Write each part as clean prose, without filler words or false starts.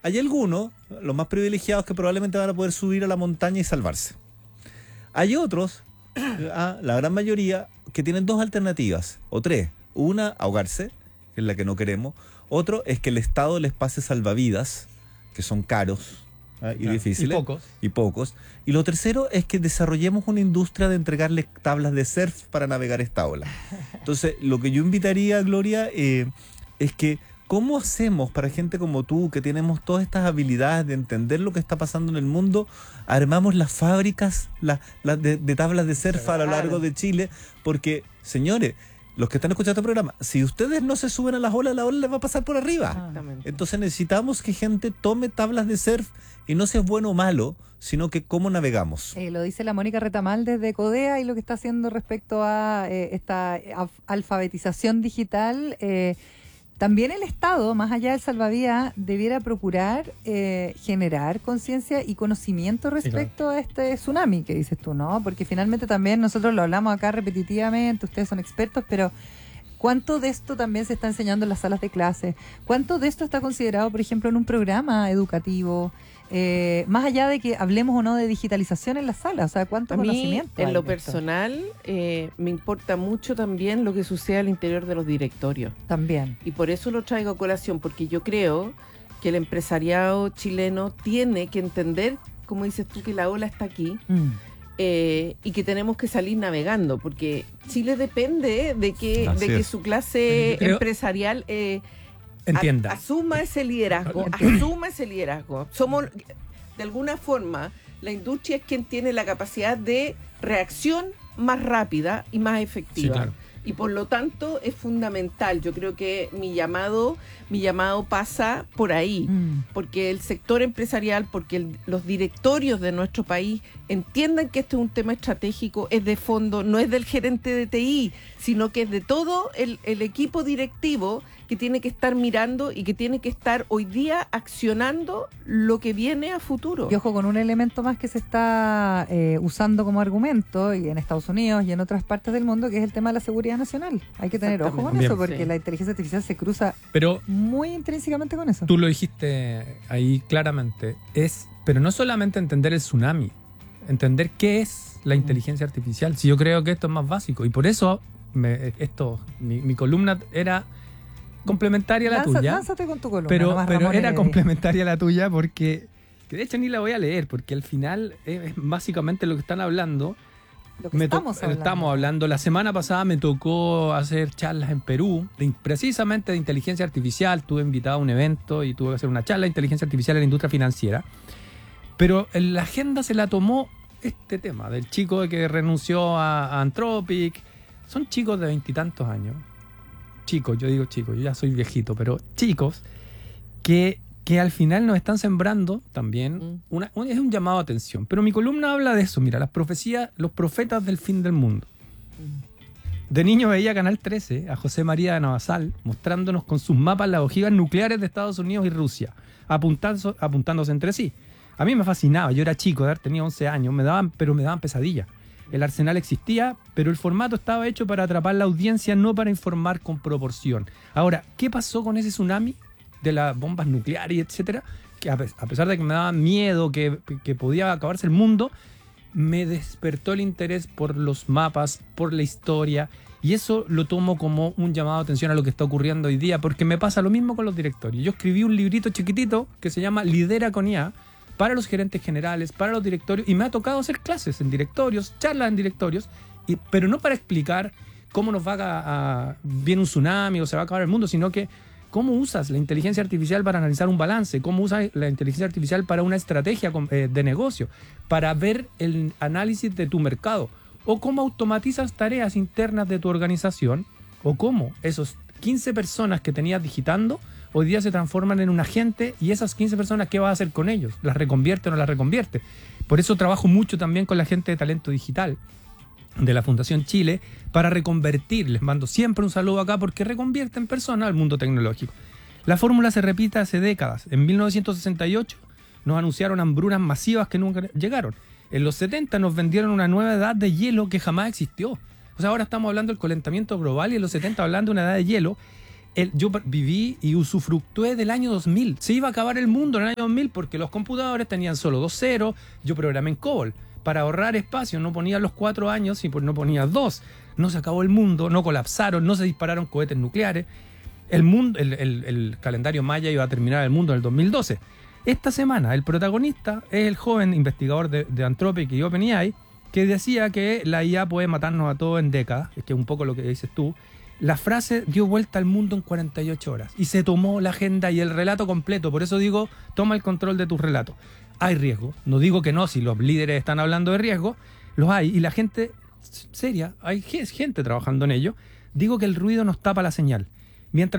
Hay algunos, los más privilegiados, que probablemente van a poder subir a la montaña y salvarse. Hay otros, la gran mayoría, que tienen dos alternativas, o tres. Una, ahogarse, que es la que no queremos. Otro es que el Estado les pase salvavidas, que son caros y difíciles. Y pocos. Y lo tercero es que desarrollemos una industria de entregarle tablas de surf para navegar esta ola. Entonces, lo que yo invitaría, Gloria, es que ¿cómo hacemos para gente como tú, que tenemos todas estas habilidades de entender lo que está pasando en el mundo, armamos las fábricas de tablas de surf a lo largo de Chile? Porque, señores, los que están escuchando el programa, si ustedes no se suben a las olas, la ola les va a pasar por arriba. Exactamente. Entonces necesitamos que gente tome tablas de surf, y no sea bueno o malo, sino que cómo navegamos. Lo dice la Mónica Retamal desde CODEA, y lo que está haciendo respecto a esta alfabetización digital. También el Estado, más allá del salvavidas, debiera procurar generar conciencia y conocimiento respecto a este tsunami que dices tú, ¿no? Porque finalmente también nosotros lo hablamos acá repetitivamente, ustedes son expertos, pero ¿cuánto de esto también se está enseñando en las salas de clase? ¿Cuánto de esto está considerado, por ejemplo, en un programa educativo? Más allá de que hablemos o no de digitalización en las salas, o sea, ¿cuánto conocimiento hay en lo de esto? personal, me importa mucho también lo que sucede al interior de los directorios. También. Y por eso lo traigo a colación, porque yo creo que el empresariado chileno tiene que entender, como dices tú, que la ola está aquí. Y que tenemos que salir navegando, porque Chile depende de que su clase empresarial entienda. Asuma ese liderazgo. Somos, de alguna forma, la industria es quien tiene la capacidad de reacción más rápida y más efectiva. Sí, claro. Y por lo tanto es fundamental. Yo creo que mi llamado pasa por ahí, porque el sector empresarial, porque los directorios de nuestro país entiendan que este es un tema estratégico, es de fondo, no es del gerente de TI, sino que es de todo el equipo directivo que tiene que estar mirando y que tiene que estar hoy día accionando lo que viene a futuro. Y ojo con un elemento más que se está usando como argumento, y en Estados Unidos y en otras partes del mundo, que es el tema de la seguridad nacional. Hay que tener ojo con eso, porque la inteligencia artificial se cruza muy intrínsecamente con eso. Tú lo dijiste ahí claramente, pero no solamente entender el tsunami, entender qué es la inteligencia artificial. Si yo creo que esto es más básico, y por eso mi columna era complementaria a la tuya. Lánzate con tu columna. Pero era complementaria a la tuya, porque, que de hecho ni la voy a leer, porque al final es básicamente lo que están hablando. Lo que estamos hablando. La semana pasada me tocó hacer charlas en Perú, precisamente de inteligencia artificial. Tuve invitado a un evento y tuve que hacer una charla de inteligencia artificial en la industria financiera. Pero en la agenda se la tomó este tema del chico que renunció a Anthropic. Son chicos de 20 y tantos años. Chicos, yo digo chicos, yo ya soy viejito, pero chicos que al final nos están sembrando también, es un llamado a atención. Pero mi columna habla de eso, mira, las profecías, los profetas del fin del mundo. De niño veía Canal 13 a José María de Navasal mostrándonos con sus mapas las ojivas nucleares de Estados Unidos y Rusia, apuntándose entre sí. A mí me fascinaba, yo era chico, tenía 11 años, me daban pesadillas. El arsenal existía, pero el formato estaba hecho para atrapar la audiencia, no para informar con proporción. Ahora, ¿qué pasó con ese tsunami de las bombas nucleares, etcétera? Que a pesar de que me daba miedo, que podía acabarse el mundo, me despertó el interés por los mapas, por la historia, y eso lo tomo como un llamado de atención a lo que está ocurriendo hoy día, porque me pasa lo mismo con los directorios. Yo escribí un librito chiquitito que se llama Lidera con IA, para los gerentes generales, para los directorios, y me ha tocado hacer clases en directorios, charlas en directorios, pero no para explicar cómo nos va viene un tsunami o se va a acabar el mundo, sino que cómo usas la inteligencia artificial para analizar un balance, cómo usas la inteligencia artificial para una estrategia de negocio, para ver el análisis de tu mercado, o cómo automatizas tareas internas de tu organización, o cómo esos 15 personas que tenías digitando hoy día se transforman en un agente, y esas 15 personas, ¿qué vas a hacer con ellos? ¿Las reconvierte o no las reconvierte? Por eso trabajo mucho también con la gente de talento digital de la Fundación Chile para reconvertir. Les mando siempre un saludo acá porque reconvierten personas al mundo tecnológico. La fórmula se repite hace décadas. En 1968 nos anunciaron hambrunas masivas que nunca llegaron. En los 70 nos vendieron una nueva edad de hielo que jamás existió. O sea, ahora estamos hablando del calentamiento global y en los 70 hablando de una edad de hielo. Yo viví y usufructué del año 2000. Se iba a acabar el mundo en el año 2000 porque los computadores tenían solo 2 ceros. Yo programé en COBOL. Para ahorrar espacio no ponía los 4 años y no ponía 2. No se acabó el mundo, no colapsaron, no se dispararon cohetes nucleares. El calendario maya iba a terminar el mundo en el 2012. Esta semana el protagonista es el joven investigador de Anthropic y OpenAI que decía que la IA puede matarnos a todos en décadas, que es un poco lo que dices tú. La frase dio vuelta al mundo en 48 horas y se tomó la agenda y el relato completo. Por eso digo, toma el control de tus relatos. Hay riesgo, no digo que no, si los líderes están hablando de riesgo, los hay, y la gente seria, hay gente trabajando en ello. Digo que el ruido nos tapa la señal. Mientras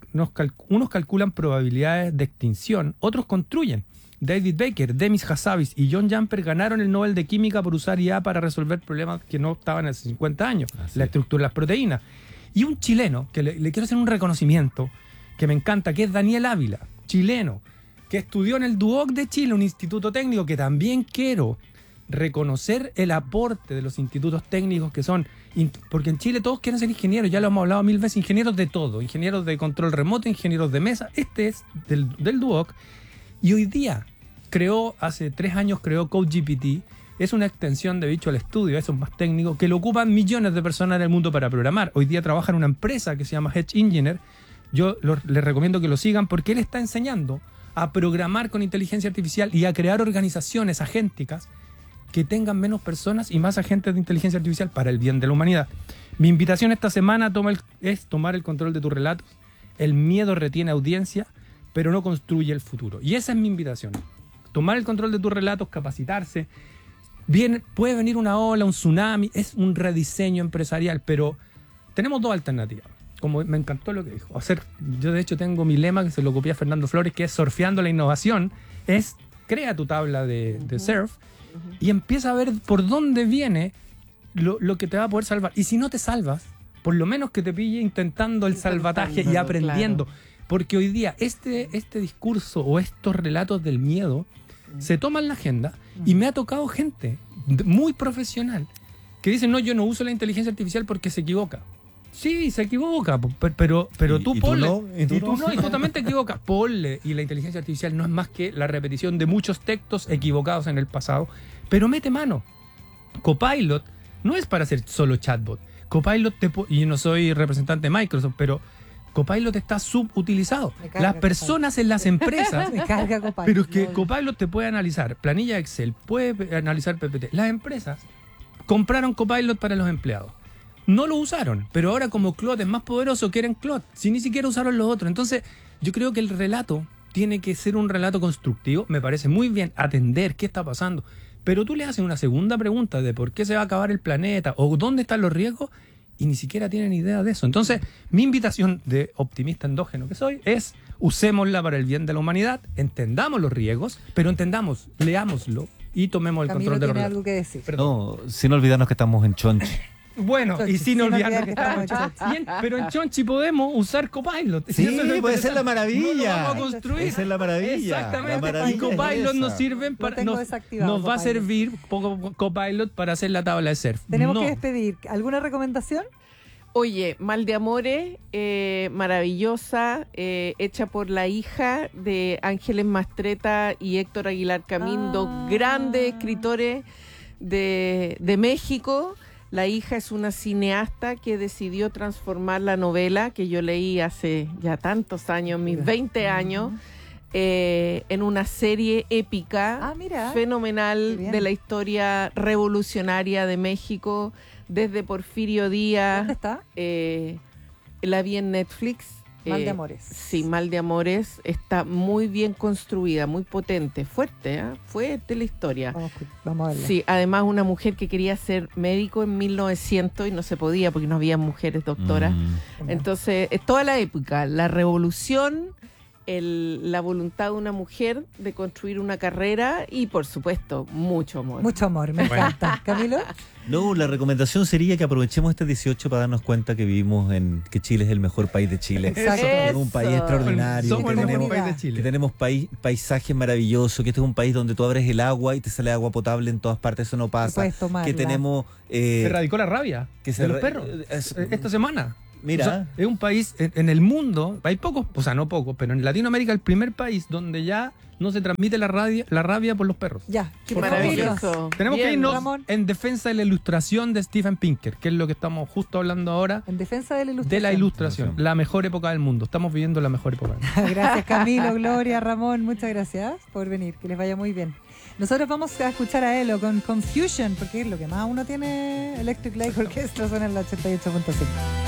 unos calculan probabilidades de extinción, otros construyen. David Baker, Demis Hassabis y John Jumper ganaron el Nobel de Química por usar IA para resolver problemas que no estaban hace 50 años, la estructura de las proteínas. Y un chileno, que le quiero hacer un reconocimiento, que me encanta, que es Daniel Ávila, chileno, que estudió en el DUOC de Chile, un instituto técnico que también quiero reconocer el aporte de los institutos técnicos que son, porque en Chile todos quieren ser ingenieros, ya lo hemos hablado 1000 veces, ingenieros de todo, ingenieros de control remoto, ingenieros de mesa. Este es del DUOC, y hoy día hace 3 años creó CodeGPT. Es una extensión de Visual Studio, eso es más técnico, que lo ocupan millones de personas en el mundo para programar. Hoy día trabaja en una empresa que se llama Edge Engineer. Yo les recomiendo que lo sigan porque él está enseñando a programar con inteligencia artificial y a crear organizaciones agénticas que tengan menos personas y más agentes de inteligencia artificial para el bien de la humanidad. Mi invitación esta semana es tomar el control de tus relatos. El miedo retiene audiencia, pero no construye el futuro. Y esa es mi invitación. Tomar el control de tus relatos, capacitarse. Puede venir una ola, un tsunami, es un rediseño empresarial, pero tenemos 2 alternativas. Como me encantó lo que dijo. Yo de hecho tengo mi lema, que se lo copié a Fernando Flores, que es surfeando la innovación. Crea tu tabla de surf y empieza a ver por dónde viene lo que te va a poder salvar. Y si no te salvas, por lo menos que te pille intentando el salvataje y aprendiendo. Claro. Porque hoy día este discurso o estos relatos del miedo se toman la agenda y me ha tocado gente muy profesional que dice, no, yo no uso la inteligencia artificial porque se equivoca. Sí, se equivoca, pero tú ponle. Y tú también te equivocas. Ponle. Y la inteligencia artificial no es más que la repetición de muchos textos equivocados en el pasado. Pero mete mano. Copilot no es para hacer solo chatbot. Copilot, y yo no soy representante de Microsoft, pero Copilot está subutilizado. Las personas en las empresas. Pero es que Copilot te puede analizar planilla Excel, puede analizar PPT. Las empresas compraron Copilot para los empleados. No lo usaron, pero ahora como Claude es más poderoso, quieren Claude, si ni siquiera usaron los otros. Entonces, yo creo que el relato tiene que ser un relato constructivo. Me parece muy bien atender qué está pasando, pero tú le haces una segunda pregunta de por qué se va a acabar el planeta o dónde están los riesgos y ni siquiera tienen idea de eso. Entonces, mi invitación de optimista endógeno que soy es usémosla para el bien de la humanidad, entendamos los riesgos, pero leámoslo y tomemos el control de los relatos. Algo que decir. No, sin olvidarnos que estamos en Chonchi. Bueno, y sin olvidar que estamos en Chonchi. Pero en Chonchi podemos usar Copilot. Sí, puede ser la maravilla. No lo vamos a construir. Esa es la maravilla. Exactamente. Y Copilot nos sirven para. Nos va a servir Copilot para hacer la tabla de surf. Tenemos que despedir. ¿Alguna recomendación? Oye, Mal de Amores, maravillosa, hecha por la hija de Ángeles Mastreta y Héctor Aguilar Camín, 2 grandes escritores de México. La hija es una cineasta que decidió transformar la novela que yo leí hace ya tantos años, mis 20 años, en una serie épica, fenomenal, de la historia revolucionaria de México, desde Porfirio Díaz. ¿Dónde está? La vi en Netflix. Mal de Amores. Sí, Mal de Amores. Está muy bien construida, muy potente, fuerte, fuerte la historia. Vamos a verla. Sí, además una mujer que quería ser médico en 1900 y no se podía porque no había mujeres doctoras. Entonces, es toda la época, la revolución, la voluntad de una mujer de construir una carrera y, por supuesto, mucho amor. Mucho amor, me encanta. ¿Camilo? No, la recomendación sería que aprovechemos este 18 para darnos cuenta que Chile es el mejor país de Chile. Exacto. Que es un país extraordinario. Somos el mejor país de Chile. Que tenemos paisajes maravillosos, que este es un país donde tú abres el agua y te sale agua potable en todas partes, eso no pasa. Puedes tomarla. Que tenemos... se erradicó la rabia de los perros esta semana. Mira. O sea, es un país en el mundo, hay pocos, o sea, no pocos, pero en Latinoamérica el primer país donde ya no se transmite la rabia por los perros. Ya, Qué por maravilloso. favor. Tenemos Bien, que irnos Ramón. en defensa de la ilustración de Steven Pinker, que es lo que estamos justo hablando ahora, En defensa de la de ilustración. la ilustración, la mejor época del mundo. Estamos viviendo la mejor época del mundo. Gracias Camilo, Gloria, Ramón, muchas gracias por venir, que les vaya muy bien. Nosotros vamos a escuchar a Elo con Confusion, porque es lo que más uno tiene. Electric Light Orchestra suena en la 88.5.